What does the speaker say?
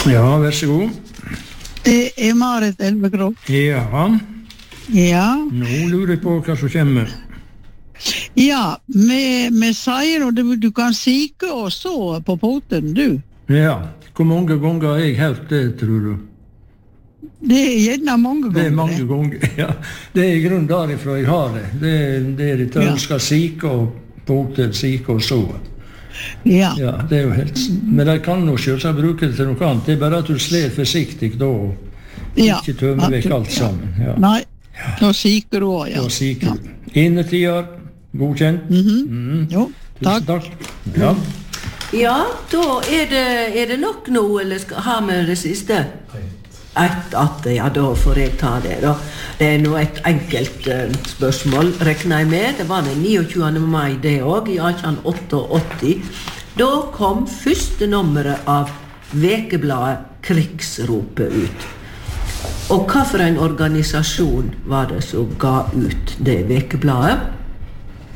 Ja, vær så god. Det Marit Elvekrog. Ja. Ja. Nå lurer jeg på hva som kommer. Ja, vi sier at du kan sike og så på poten, du. Ja, hvor mange ganger har jeg hørt det, tror du? Det gjerne mange ganger. Det mange ganger, ja. Det i grunnen derifra jeg har det. Det litt ønsker sike og poten, sike og så. Ja. Ja, det jo helt... Men de kan jo selvsagt bruke det til noe annet. Det bare at du sler forsiktig da, og ikke tømmer vekk alt sammen. Ja. Nei, da siker du også, ja. Da siker du. Innetider, godkjent. Jo, takk. Takk. Ja. Ja, da er det nok nå, eller skal ha med det siste? Ja, da får jeg ta det da. Det nå et enkelt spørsmål, regner jeg med. Det var den 29. mai det også, i 1888. Da kom første nummeret av vekebladet Krigsropet ut. Og hva for en organisasjon var det som ga ut det vekebladet?